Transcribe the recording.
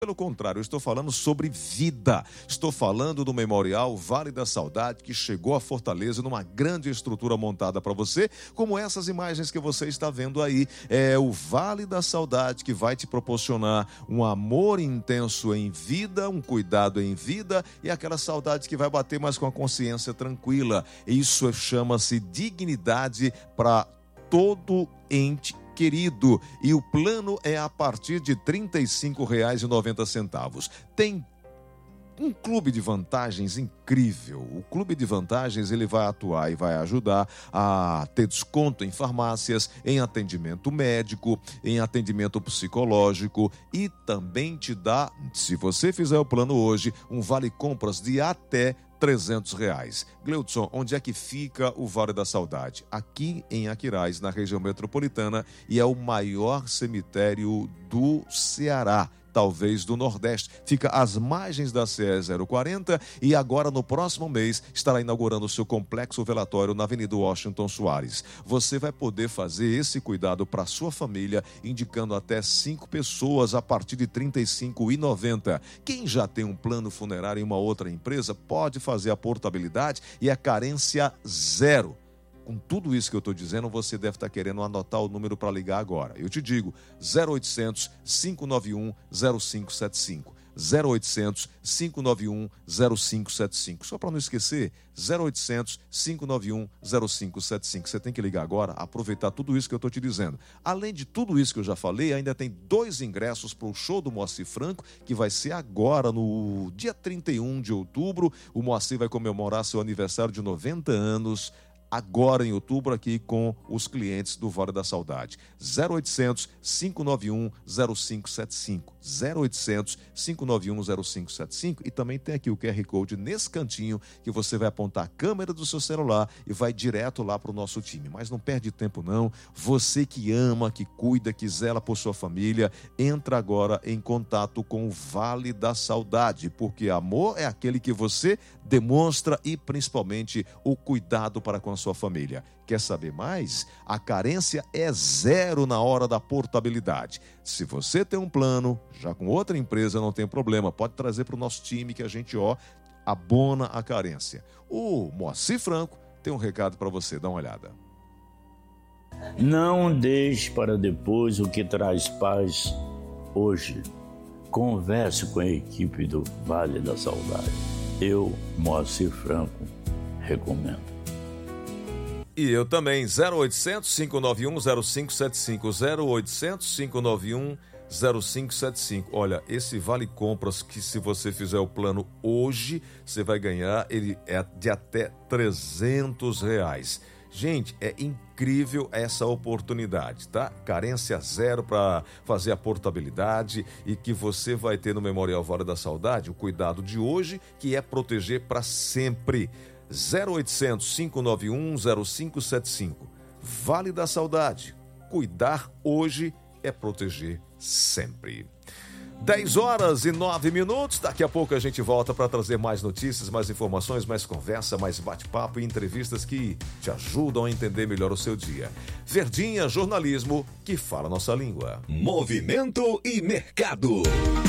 Pelo contrário, eu estou falando sobre vida. Estou falando do Memorial Vale da Saudade, que chegou a Fortaleza numa grande estrutura montada para você, como essas imagens que você está vendo aí. É o Vale da Saudade que vai te proporcionar um amor intenso em vida, um cuidado em vida e aquela saudade que vai bater, mas com a consciência tranquila. Isso chama-se dignidade para todo ente querido, e o plano é a partir de R$ 35,90. Tem um clube de vantagens incrível. O clube de vantagens ele vai atuar e vai ajudar a ter desconto em farmácias, em atendimento médico, em atendimento psicológico e também te dá, se você fizer o plano hoje, um vale compras de até R$300. Gleudson, onde é que fica o Vale da Saudade? Aqui em Aquiraz, na região metropolitana, e é o maior cemitério do Ceará, talvez do Nordeste. Fica às margens da CE 040 e agora no próximo mês estará inaugurando o seu complexo velatório na Avenida Washington Soares. Você vai poder fazer esse cuidado para sua família, indicando até 5 pessoas a partir de R$ 35,90. Quem já tem um plano funerário em uma outra empresa pode fazer a portabilidade e a carência zero. Com tudo isso que eu estou dizendo, você deve estar querendo anotar o número para ligar agora. Eu te digo, 0800 591 0575. 0800 591 0575. Só para não esquecer, 0800 591 0575. Você tem que ligar agora, aproveitar tudo isso que eu estou te dizendo. Além de tudo isso que eu já falei, ainda tem 2 ingressos para o show do Moacir Franco, que vai ser agora no dia 31 de outubro. O Moacir vai comemorar seu aniversário de 90 anos. Agora em outubro aqui com os clientes do Vale da Saudade. 0800 591 0575. 0800 591 0575. E também tem aqui o QR Code nesse cantinho que você vai apontar a câmera do seu celular e vai direto lá para o nosso time. Mas não perde tempo não. Você que ama, que cuida, que zela por sua família, entra agora em contato com o Vale da Saudade, porque amor é aquele que você demonstra e principalmente o cuidado para com a sua família. Quer saber mais? A carência é zero na hora da portabilidade. Se você tem um plano, já com outra empresa, não tem problema. Pode trazer para o nosso time que a gente, abona a carência. O Moacir Franco tem um recado para você, dá uma olhada. Não deixe para depois o que traz paz hoje. Converse com a equipe do Vale da Saudade. Eu, Moacir Franco, recomendo. E eu também, 0800 591 0575, 0800 591 0575. Olha, esse vale compras que se você fizer o plano hoje, você vai ganhar, ele é de até R$300. Gente, é incrível essa oportunidade, tá? Carência zero para fazer a portabilidade e que você vai ter no Memorial Vale da Saudade o cuidado de hoje, que é proteger para sempre. 0800 591 0575. Vale da Saudade. Cuidar hoje é proteger sempre. 10h09. Daqui a pouco a gente volta para trazer mais notícias, mais informações, mais conversa, mais bate-papo e entrevistas que te ajudam a entender melhor o seu dia. Verdinha Jornalismo, que fala nossa língua. Movimento e mercado.